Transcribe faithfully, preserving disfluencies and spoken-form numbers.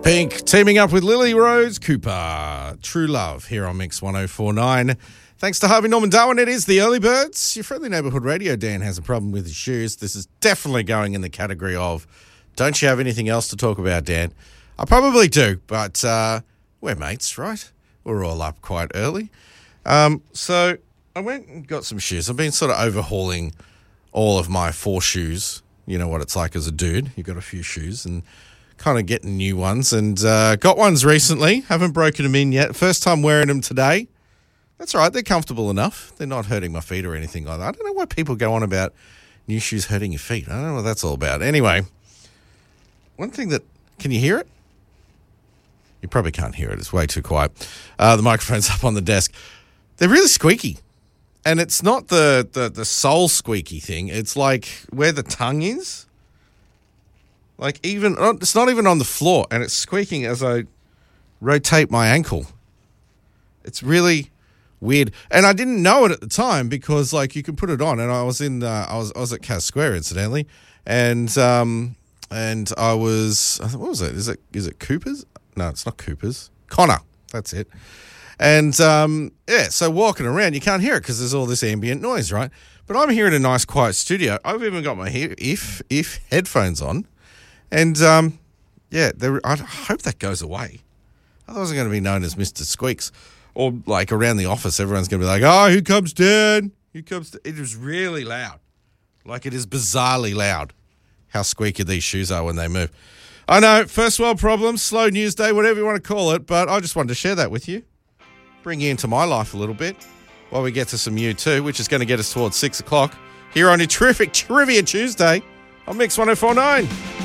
Pink teaming up with Lily Rose Cooper. True Love here on Mix one oh four point nine. Thanks to Harvey Norman Darwin, it is the Early Birds. Your friendly neighbourhood radio Dan has a problem with his shoes. This is definitely going in the category of, don't you have anything else to talk about, Dan? I probably do, but uh, we're mates, right? We're all up quite early. Um, so I went and got some shoes. I've been sort of overhauling all of my four shoes. You know what it's like as a dude. You've got a few shoes and kind of getting new ones, and uh, got ones recently. Haven't broken them in yet. First time wearing them today. That's all right. They're comfortable enough. They're not hurting my feet or anything like that. I don't know why people go on about new shoes hurting your feet. I don't know what that's all about. Anyway, one thing that, can you hear it? You probably can't hear it. It's way too quiet. Uh, the microphone's up on the desk. They're really squeaky. And it's not the, the, the sole squeaky thing. It's like where the tongue is. Like even, it's not even on the floor, and it's squeaking as I rotate my ankle. It's really weird. And I didn't know it at the time because like you can put it on, and I was in, uh, I was, I was at Cas Square incidentally. And, um, and I was, what was it? Is it, is it Cooper's? No, it's not Cooper's. Connor. That's it. And, um, yeah, so walking around, you can't hear it because there's all this ambient noise, right? But I'm here in a nice quiet studio. I've even got my he- if, if headphones on. And, um, yeah, there, I hope that goes away. Otherwise I'm going to be known as Mister Squeaks. Or, like, around the office, everyone's going to be like, oh, who comes down? Who comes down? It is really loud. Like, it is bizarrely loud how squeaky these shoes are when they move. I know, first world problems, slow news day, whatever you want to call it, but I just wanted to share that with you. Bring you into my life a little bit while we get to some U two, which is going to get us towards six o'clock here on a terrific Trivia Tuesday on Mix one oh four point nine.